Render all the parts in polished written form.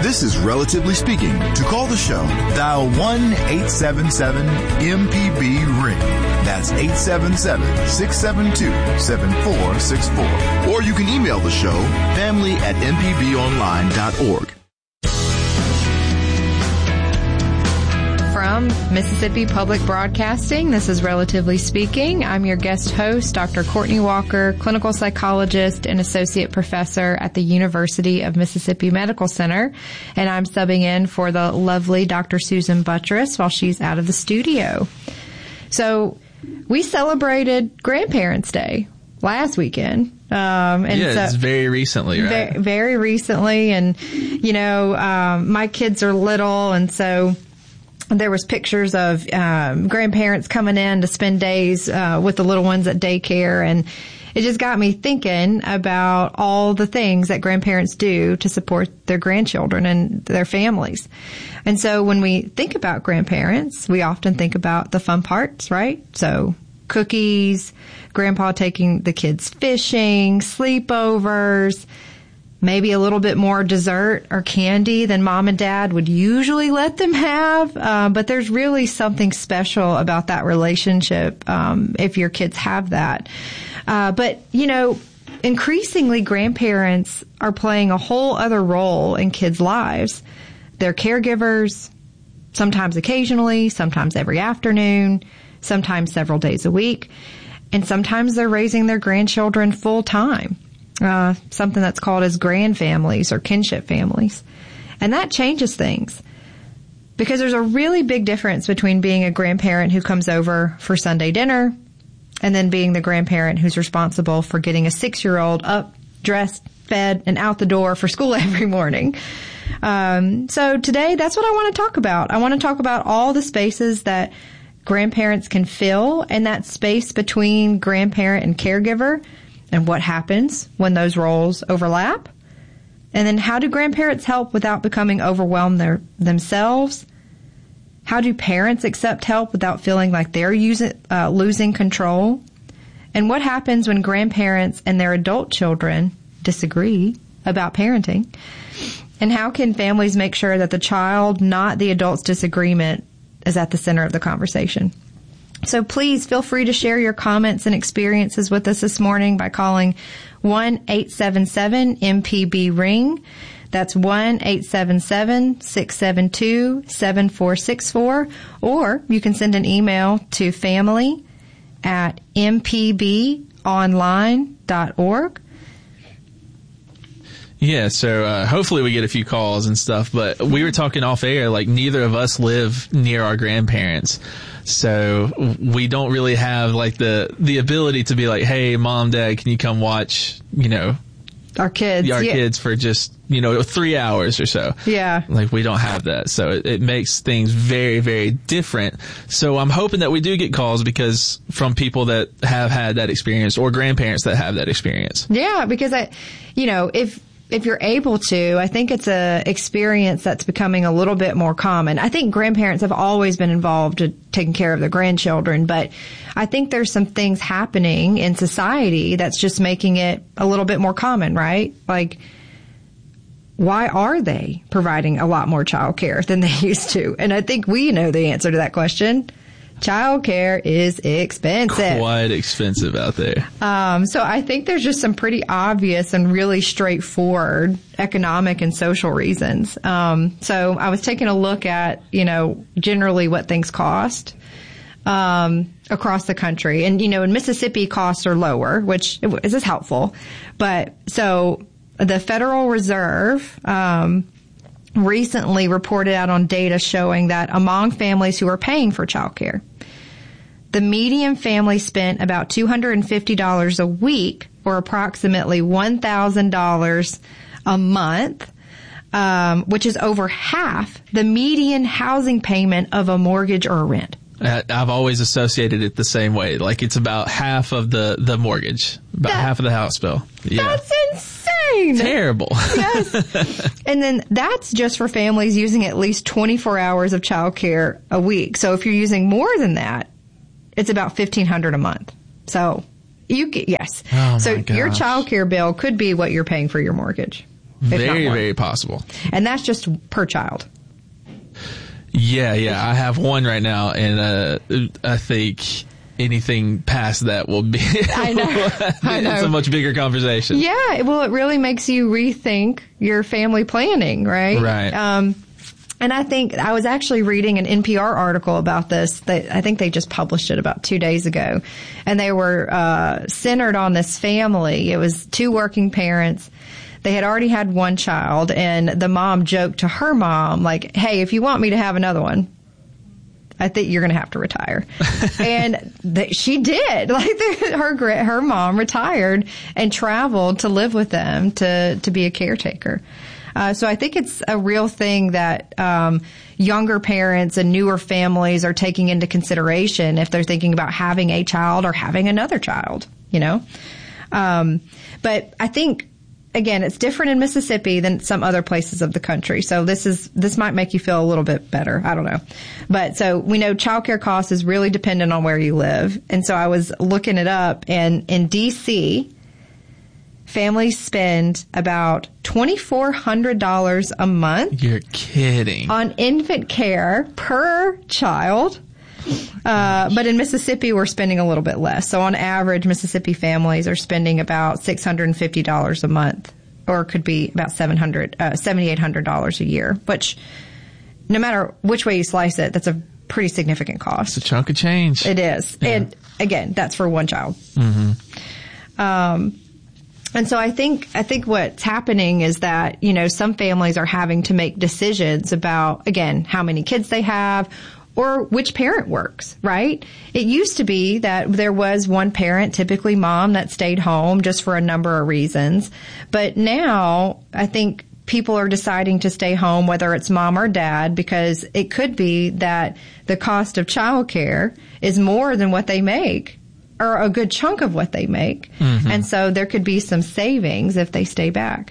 This is Relatively Speaking. To call the show, dial 1-877-MPB-RING. That's 877-672-7464. Or you can email the show, family@mpbonline.org. From Mississippi Public Broadcasting, this is Relatively Speaking. I'm your guest host, Dr. Courtney Walker, clinical psychologist and associate professor at the University of Mississippi Medical Center. And I'm subbing in for the lovely Dr. Susan Buttress while she's out of the studio. So we celebrated Grandparents' Day last weekend. It's very recently, right? Very recently. And, my kids are little, and so there was pictures of grandparents coming in to spend days with the little ones at daycare, and it just got me thinking about all the things that grandparents do to support their grandchildren and their families. And so when we think about grandparents, we often think about the fun parts, right? So cookies, grandpa taking the kids fishing, sleepovers, maybe a little bit more dessert or candy than mom and dad would usually let them have. But there's really something special about that relationship if your kids have that. But increasingly grandparents are playing a whole other role in kids' lives. They're caregivers, sometimes occasionally, sometimes every afternoon, sometimes several days a week. And sometimes they're raising their grandchildren full time. Something that's called as grand families or kinship families. And that changes things because there's a really big difference between being a grandparent who comes over for Sunday dinner and then being the grandparent who's responsible for getting a 6-year-old up, dressed, fed, and out the door for school every morning. So today, that's what I want to talk about. I want to talk about all the spaces that grandparents can fill and that space between grandparent and caregiver, and what happens when those roles overlap. And then how do grandparents help without becoming overwhelmed themselves? How do parents accept help without feeling like they're losing control? And what happens when grandparents and their adult children disagree about parenting? And how can families make sure that the child, not the adult's disagreement, is at the center of the conversation? So please feel free to share your comments and experiences with us this morning by calling 1-877-MPB-RING. That's 1-877-672-7464. Or you can send an email to family@mpbonline.org. Yeah, so hopefully we get a few calls and stuff, but we were talking off air, like neither of us live near our grandparents. So we don't really have like the ability to be like, hey, mom, dad, can you come watch, our kids for just, 3 hours or so. Yeah. Like we don't have that. So it makes things very, very different. So I'm hoping that we do get calls because from people that have had that experience or grandparents that have that experience. Yeah, because if you're able to, I think it's a experience that's becoming a little bit more common. I think grandparents have always been involved in taking care of their grandchildren, but I think there's some things happening in society that's just making it a little bit more common, right? Like, why are they providing a lot more child care than they used to? And I think we know the answer to that question. Childcare is expensive. Quite expensive out there. So I think there's just some pretty obvious and really straightforward economic and social reasons. So I was taking a look at, generally what things cost across the country. And, in Mississippi, costs are lower, which is helpful. But so the Federal Reserve recently reported out on data showing that among families who are paying for childcare, the median family spent about $250 a week, or approximately $1,000 a month, which is over half the median housing payment of a mortgage or a rent. I've always associated it the same way. Like it's about half of the mortgage, half of the house bill. Yeah. That's insane. Terrible. Yes. And then that's just for families using at least 24 hours of childcare a week. So if you're using more than that, it's about $1,500 a month. So yes. Oh so my gosh. Your childcare bill could be what you're paying for your mortgage. Very, very possible. And that's just per child. Yeah. I have one right now, and I think anything past that will be I know. It's a much bigger conversation. Yeah, well, it really makes you rethink your family planning, right? Right. And I think I was actually reading an NPR article about this. I think they just published it about 2 days ago. And they were centered on this family. It was 2 working parents. They had already had one child, and the mom joked to her mom, like, hey, if you want me to have another one, I think you're going to have to retire. And she did. Like, her mom retired and traveled to live with them to be a caretaker. So I think it's a real thing that younger parents and newer families are taking into consideration if they're thinking about having a child or having another child, you know. But I think, again, it's different in Mississippi than some other places of the country. So this might make you feel a little bit better. I don't know. But so we know childcare costs is really dependent on where you live. And so I was looking it up, and in D.C., families spend about $2,400 a month. You're kidding. On infant care per child. But in Mississippi, we're spending a little bit less. So on average, Mississippi families are spending about $650 a month, or it could be about $7,800 a year, which no matter which way you slice it, that's a pretty significant cost. It's a chunk of change. It is. Yeah. And again, that's for one child. Mm-hmm. And so I think what's happening is that, you know, some families are having to make decisions about, again, how many kids they have or which parent works, right? It used to be that there was one parent, typically mom, that stayed home just for a number of reasons. But now I think people are deciding to stay home, whether it's mom or dad, because it could be that the cost of childcare is more than what they make, or a good chunk of what they make. Mm-hmm. And so there could be some savings if they stay back.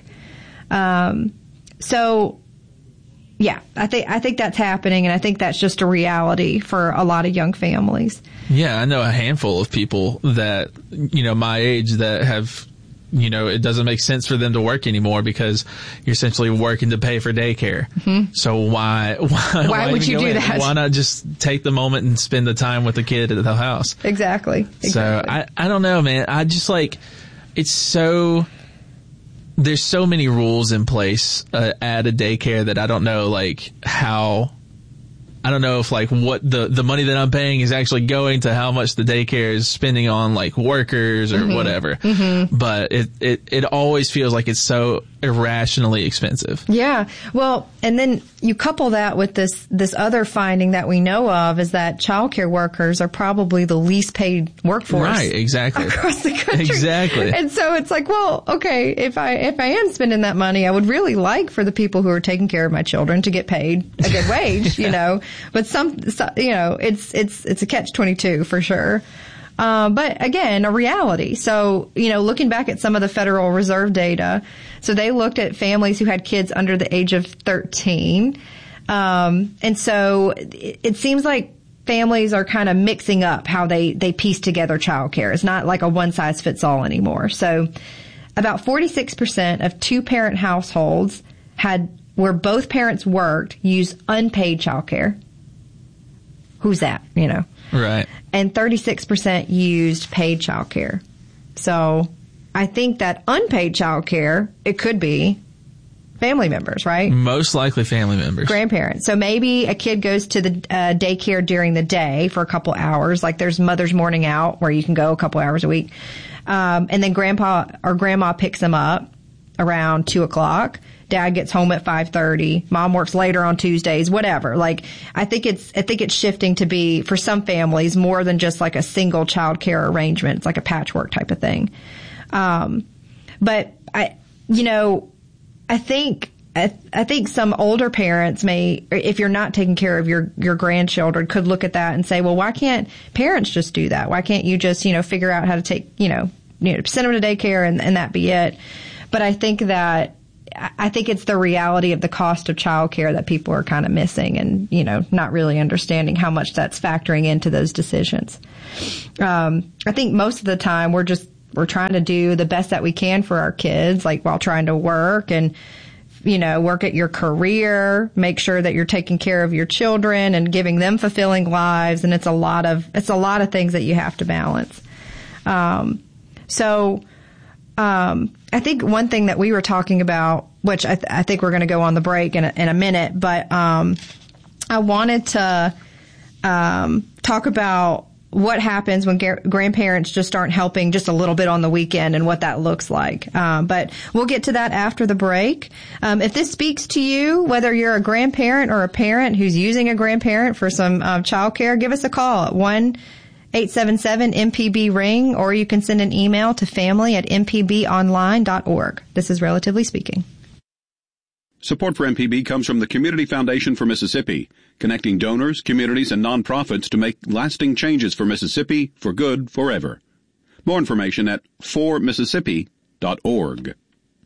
So yeah, I think that's happening, and I think that's just a reality for a lot of young families. Yeah, I know a handful of people that, you know, my age that have, you know, it doesn't make sense for them to work anymore because you're essentially working to pay for daycare. Mm-hmm. So why would you do that? Why not just take the moment and spend the time with the kid at the house? Exactly. So I don't know, man. I just like, it's so, there's so many rules in place at a daycare that I don't know, like, how, I don't know if, like, what the money that I'm paying is actually going to how much the daycare is spending on, like, workers or mm-hmm. whatever. Mm-hmm. But it always feels like it's so irrationally expensive. Yeah. Well, and then you couple that with this other finding that we know of, is that childcare workers are probably the least paid workforce. Right, exactly. Across the country. Exactly. And so it's like, well, okay, if I am spending that money, I would really like for the people who are taking care of my children to get paid a good wage, you know. But some, you know, it's a catch-22 for sure. But again, a reality. So, you know, looking back at some of the Federal Reserve data, so they looked at families who had kids under the age of 13. And so it seems like families are kind of mixing up how they piece together childcare. It's not like a one size fits all anymore. So about 46% of 2-parent households where both parents worked, use unpaid childcare. Who's that, you know? Right. And 36% used paid childcare. So I think that unpaid childcare, it could be family members, right? Most likely family members. Grandparents. So maybe a kid goes to the daycare during the day for a couple hours. Like there's Mother's Morning Out where you can go a couple hours a week. And then grandpa or grandma picks them up around 2:00. Dad gets home at 5:30. Mom works later on Tuesdays, whatever. Like, I think it's shifting to be, for some families, more than just like a single child care arrangement. It's like a patchwork type of thing. But I think some older parents may, if you're not taking care of your grandchildren, could look at that and say, well, why can't parents just do that? Why can't you just, figure out how to take, send them to daycare and that be it? But I think it's the reality of the cost of childcare that people are kind of missing and, not really understanding how much that's factoring into those decisions. I think most of the time we're we're trying to do the best that we can for our kids, like while trying to work and, work at your career, make sure that you're taking care of your children and giving them fulfilling lives. And it's a lot of things that you have to balance. I think one thing that we were talking about, which I think we're going to go on the break in a minute, but I wanted to talk about what happens when grandparents just aren't helping just a little bit on the weekend and what that looks like. But we'll get to that after the break. If this speaks to you, whether you're a grandparent or a parent who's using a grandparent for some childcare, give us a call at 1-877-MPB-RING, or you can send an email to family@mpbonline.org. This is Relatively Speaking. Support for MPB comes from the Community Foundation for Mississippi, connecting donors, communities, and nonprofits to make lasting changes for Mississippi for good forever. More information at formississippi.org.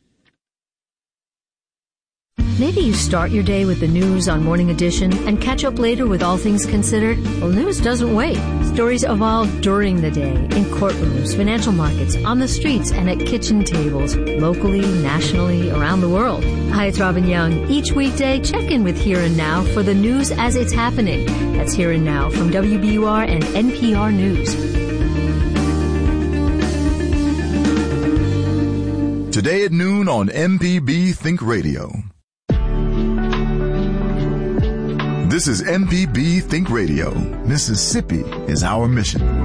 Maybe you start your day with the news on Morning Edition and catch up later with All Things Considered. Well, news doesn't wait. Stories evolve during the day, in courtrooms, financial markets, on the streets, and at kitchen tables, locally, nationally, around the world. Hi, it's Robin Young. Each weekday, check in with Here and Now for the news as it's happening. That's Here and Now from WBUR and NPR News. Today at noon on MPB Think Radio. This is MPB Think Radio. Mississippi is our mission.